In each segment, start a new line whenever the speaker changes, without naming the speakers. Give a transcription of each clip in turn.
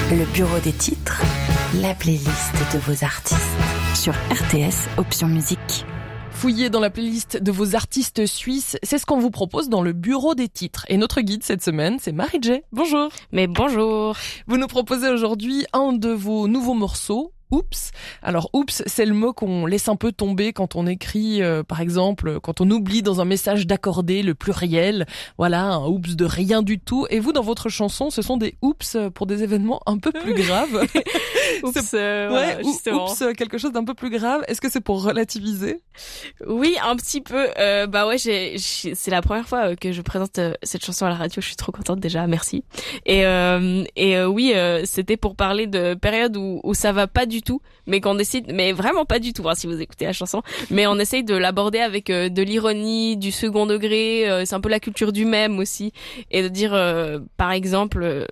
Le bureau des titres, la playlist de vos artistes. Sur RTS, option musique.
Fouillez dans la playlist de vos artistes suisses, c'est ce qu'on vous propose dans le bureau des titres. Et notre guide cette semaine, c'est Marie-J. Bonjour.
Mais bonjour.
Vous nous proposez aujourd'hui un de vos nouveaux morceaux. Oups. Alors oups, c'est le mot qu'on laisse un peu tomber quand on écrit, par exemple, quand on oublie dans un message d'accorder le pluriel. Voilà, un oups de rien du tout. Et vous, dans votre chanson, ce sont des oups pour des événements un peu plus graves.
Oups,
voilà,
justement.
Oups, quelque chose d'un peu plus grave. Est-ce que c'est pour relativiser?
Oui, un petit peu. C'est la première fois que je présente cette chanson à la radio. Je suis trop contente déjà. Merci. Oui, c'était pour parler de périodes où ça va pas du tout, mais qu'on décide, mais vraiment pas du tout, si vous écoutez la chanson, mais on essaye de l'aborder avec de l'ironie, du second degré, c'est un peu la culture du mème aussi, et de dire, par exemple,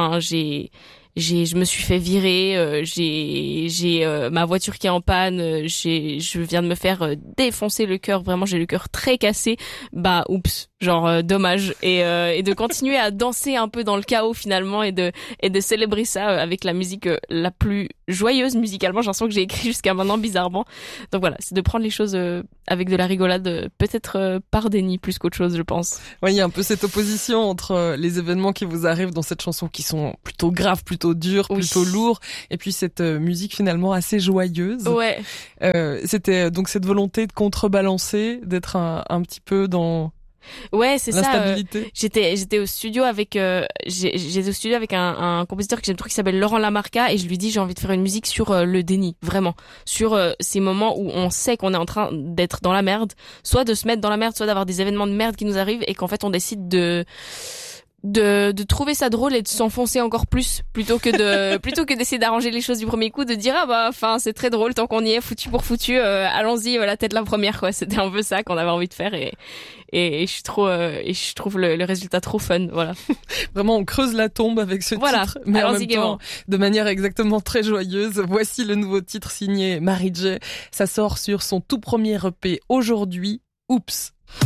je me suis fait virer, j'ai ma voiture qui est en panne, je viens de me faire défoncer le cœur, vraiment j'ai le cœur très cassé. Bah oups, dommage, et de continuer à danser un peu dans le chaos finalement, et de célébrer ça avec la musique la plus joyeuse musicalement, j'ai l'impression que j'ai écrit jusqu'à maintenant bizarrement. Donc voilà, c'est de prendre les choses avec de la rigolade, peut-être par déni plus qu'autre chose, je pense.
Oui, il y a un peu cette opposition entre les événements qui vous arrivent dans cette chanson qui sont plutôt graves, plutôt durs, plutôt lourds, et puis cette musique finalement assez joyeuse. Ouais. C'était donc cette volonté de contrebalancer, d'être un petit peu dans...
Ouais, c'est ça.
J'étais
au studio avec un compositeur que j'aime trop qui s'appelle Laurent Lamarca, et je lui dis j'ai envie de faire une musique sur le déni, vraiment, sur ces moments où on sait qu'on est en train d'être dans la merde, soit de se mettre dans la merde, soit d'avoir des événements de merde qui nous arrivent et qu'en fait on décide de trouver ça drôle et de s'enfoncer encore plus plutôt que d'essayer d'arranger les choses du premier coup, de dire c'est très drôle tant qu'on y est, foutu pour foutu, allons-y, la tête la première, quoi. C'était un peu ça qu'on avait envie de faire, et je trouve le résultat trop fun, voilà.
Vraiment, on creuse la tombe avec ce titre, mais en même temps, de manière exactement très joyeuse. Voici le nouveau titre signé Marie-J. Ça sort sur son tout premier EP aujourd'hui, Oups.